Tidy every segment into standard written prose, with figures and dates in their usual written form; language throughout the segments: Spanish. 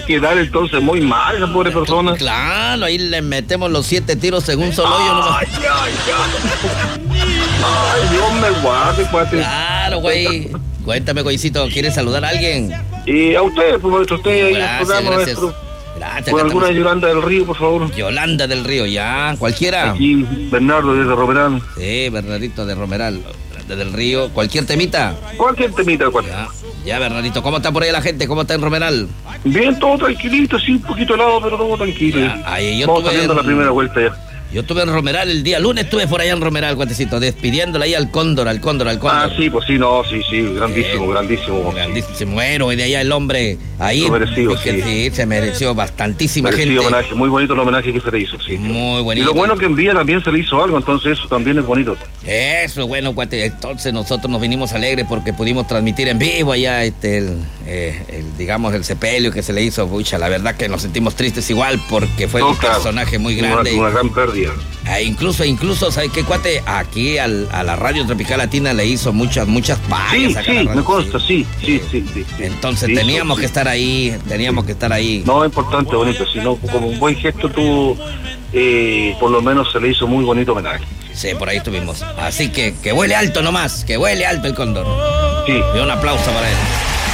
quedar entonces muy mal esa pobre persona. Claro, ahí le metemos los 7 tiros en un solo hoyo nomás. Ay, Dios me guarde, cuate. Claro, güey. Cuéntame, güeycito, ¿quieres saludar a alguien? Y a usted, pues, maestro, usted ahí en el programa, maestro. Gracias. Con alguna de Yolanda del Río, por favor. Yolanda del Río, ya, cualquiera. Aquí, Bernardo desde Romeral. Sí, Bernardito de Romeral, del Río. ¿Cualquier temita? Cualquier temita, cuate. Ya, Bernardito, ¿cómo está por ahí la gente? ¿Cómo está en Romeral? Bien, todo tranquilito, sí, un poquito helado, pero todo tranquilo. Ya, ahí yo vamos saliendo la primera vuelta ya. Yo estuve en Romeral el día lunes, estuve por allá en Romeral, cuatecito, despidiéndole ahí al cóndor. Ah, sí, pues sí, no, sí, grandísimo. Grandísimo héroe de allá el hombre. Ahí, merecido, sí, se mereció bastantísima gente. Homenaje, muy bonito el homenaje que se le hizo, sí. Muy bonito. Y lo bueno que en Villa también se le hizo algo, entonces eso también es bonito. Eso, bueno, cuate, entonces nosotros nos vinimos alegres porque pudimos transmitir en vivo allá, digamos, el sepelio que se le hizo. Pucha, la verdad que nos sentimos tristes igual porque fue un personaje muy grande. Una gran pérdida. Incluso, ¿sabes qué, cuate? Aquí a la Radio Tropical Latina le hizo muchas pagas. Sí, me consta, sí. Entonces teníamos que estar ahí, No, es importante, bonito, sino como un buen gesto tú, por lo menos se le hizo muy bonito homenaje. Sí, por ahí estuvimos. Así que huele alto nomás, que huele alto el cóndor. Sí. Y un aplauso para él.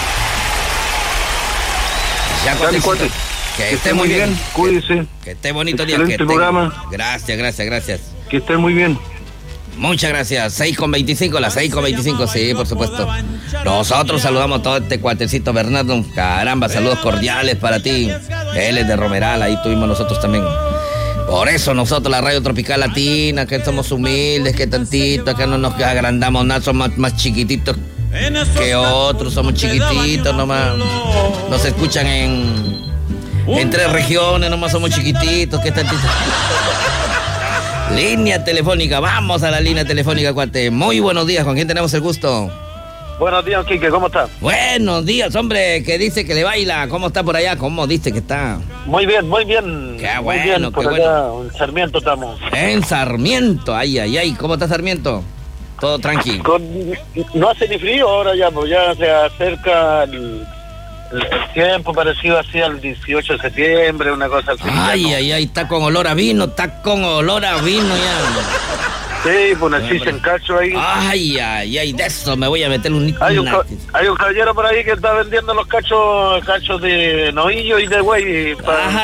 Ya, cuate. Que esté muy bien, cuídese. Que esté bonito día. Excelente programa. Gracias. Que esté muy bien. Muchas gracias. 6:25, las 6:25, sí, por supuesto. Nosotros saludamos a todo este cuatecito Bernardo. Caramba, saludos cordiales para ti. Él es de Romeral, ahí tuvimos nosotros también. Por eso nosotros, la Radio Tropical Latina, que somos humildes, que tantito, que no nos agrandamos nada, somos más chiquititos que otros, somos chiquititos nomás. Nos escuchan en 3 regiones, nomás somos chiquititos, que tantito. Línea telefónica, vamos a la línea telefónica, cuate. Muy buenos días, ¿con quién tenemos el gusto? Buenos días, Quique, ¿cómo está? Buenos días, hombre, que dice que le baila. ¿Cómo está por allá? ¿Cómo dice que está? Muy bien. Qué bueno, muy bien, por allá, en Sarmiento estamos. En Sarmiento, ay, ¿cómo está Sarmiento? Todo tranquilo. No hace ni frío ahora ya, pues ya se acerca el tiempo parecido así al 18 de septiembre, una cosa así. Ay, está con olor a vino, ya. Sí, pues una chicha en cacho ahí. Ay, de eso me voy a meter un... Hay un caballero por ahí que está vendiendo los cachos de novillo y de güey para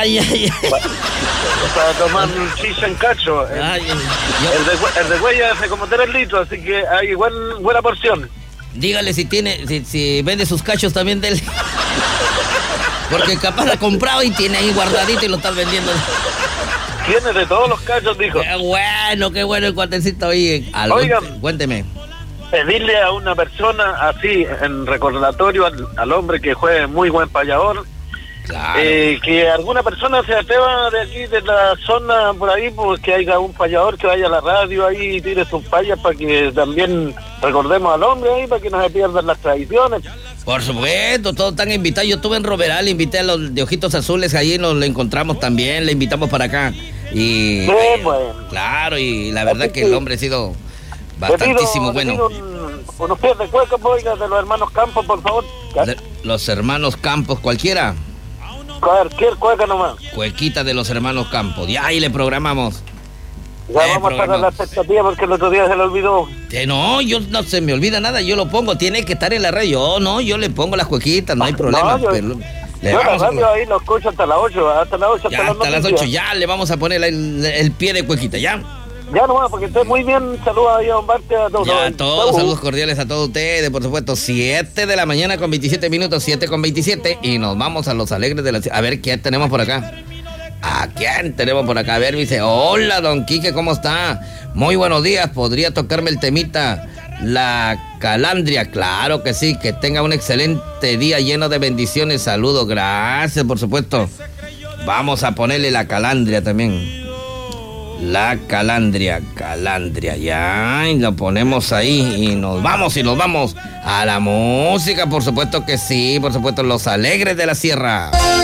tomar chicha en cacho. El de güey hace como 3 litros, así que hay buena porción. Dígale si vende sus cachos también de él. Porque capaz ha comprado y tiene ahí guardadito y lo está vendiendo. Tiene de todos los cachos, dijo. Qué bueno el cuatecito ahí. Oigan, cuénteme. Pedirle a una persona así, en recordatorio al hombre que fue muy buen payador, claro. Que alguna persona se atreva de aquí, de la zona por ahí, pues que haya un payador que vaya a la radio ahí y tire sus payas para que también recordemos al hombre ahí, para que no se pierdan las tradiciones. Por supuesto, todos están invitados. Yo estuve en Romeral, invité a los de Ojitos Azules, allí nos lo encontramos también, le invitamos para acá. Y sí, bueno. Claro, y la verdad que el hombre ha sido bastantísimo bueno. Unos pies de cueca, oiga, de los hermanos Campos, por favor. Los hermanos Campos, cualquiera. Cualquier cueca nomás. Cuequita de los hermanos Campos. Ya ahí le programamos. Ya vamos a sacar la expectativa porque el otro día se le olvidó. No, no se me olvida nada, yo lo pongo, tiene que estar en la radio. Yo le pongo las cuequitas, no hay problema. Yo la radio ahí lo escucho hasta las 8, hasta las 8, ya le vamos a poner el pie de cuequita, ya. Ya nomás, porque estoy muy bien. Saludos ahí a Don Barte, a todos. Ya, todos saludos cordiales a todos ustedes, por supuesto. 7 de la mañana con 27 minutos, 7:27, y nos vamos a los alegres de la ciudad. A ver, ¿quién tenemos por acá? ¿A quién tenemos por acá? A ver, dice, hola, don Quique, ¿cómo está? Muy buenos días, ¿podría tocarme el temita La Calandria? Claro que sí, que tenga un excelente día lleno de bendiciones, saludos, gracias, por supuesto. Vamos a ponerle La Calandria también. La Calandria, ya, y lo ponemos ahí y nos vamos a la música, por supuesto que sí, por supuesto, los alegres de la sierra.